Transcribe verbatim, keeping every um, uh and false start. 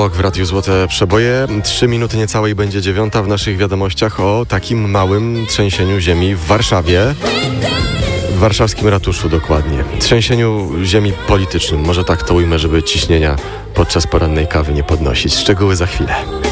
Wok w Radiu Złote Przeboje. Trzy minuty niecałej będzie dziewiąta w naszych wiadomościach o takim małym trzęsieniu ziemi w Warszawie. W warszawskim ratuszu dokładnie. Trzęsieniu ziemi politycznym. Może tak to ujmę, żeby ciśnienia podczas porannej kawy nie podnosić. Szczegóły za chwilę.